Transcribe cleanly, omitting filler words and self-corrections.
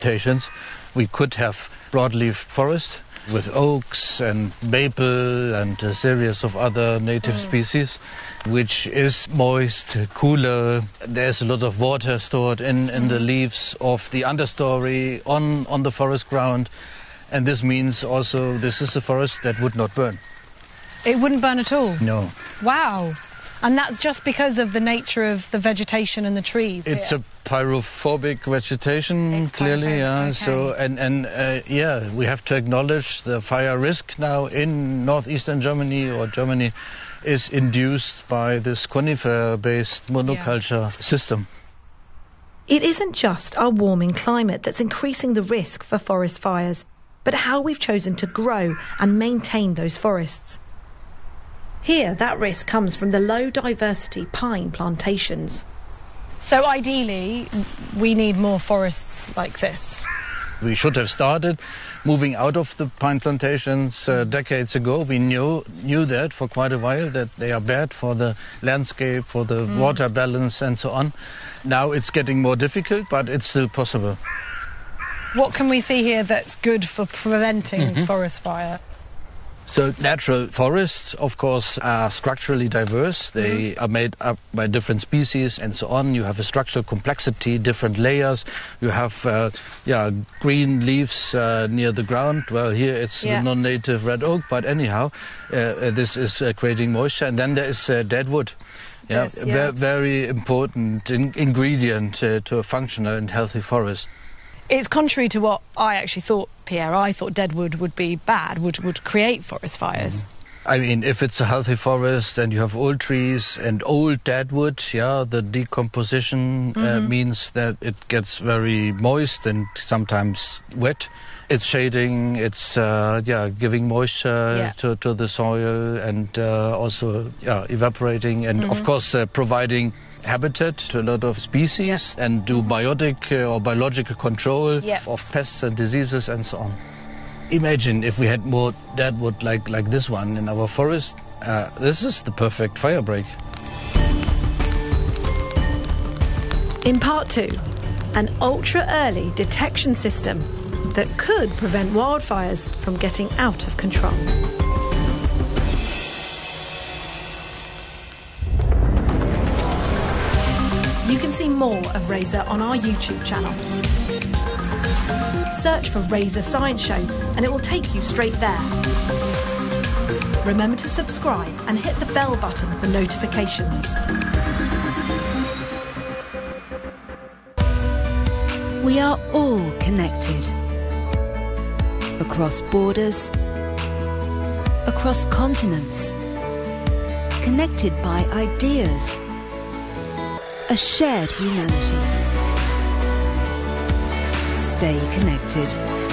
plantations, we could have broadleaf forest with oaks and maple and a series of other native species, which is moist, cooler. There's a lot of water stored in the leaves of the understory on the forest ground. And this means also this is a forest that would not burn. It wouldn't burn at all? No. Wow. And that's just because of the nature of the vegetation and the trees. It's a pyrophobic vegetation, It's clearly, yeah. okay. So, we have to acknowledge the fire risk now in northeastern Germany or Germany is induced by this conifer-based monoculture system. It isn't just our warming climate that's increasing the risk for forest fires, but how we've chosen to grow and maintain those forests. Here, that risk comes from the low-diversity pine plantations. So ideally, we need more forests like this. We should have started moving out of the pine plantations decades ago. We knew that for quite a while, that they are bad for the landscape, for the water balance and so on. Now it's getting more difficult, but it's still possible. What can we see here that's good for preventing forest fire? So natural forests, of course, are structurally diverse. They are made up by different species and so on. You have a structural complexity, different layers. You have green leaves near the ground. Well, here it's the non-native red oak, but anyhow, this is creating moisture. And then there is dead wood. Very important ingredient to a functional and healthy forest. It's contrary to what I actually thought, Pierre. I thought dead wood would be bad, would create forest fires. I mean, if it's a healthy forest and you have old trees and old dead wood, the decomposition means that it gets very moist and sometimes wet. It's shading, it's giving moisture to the soil and also evaporating and, of course, providing habitat to a lot of species and do biotic or biological control of pests and diseases and so on. Imagine if we had more deadwood like this one in our forest. This is the perfect fire break. In part 2, an ultra-early detection system that could prevent wildfires from getting out of control. You can see more of Razor on our YouTube channel. Search for Razor Science Show and it will take you straight there. Remember to subscribe and hit the bell button for notifications. We are all connected. Across borders, across continents, connected by ideas, a shared humanity. Stay connected.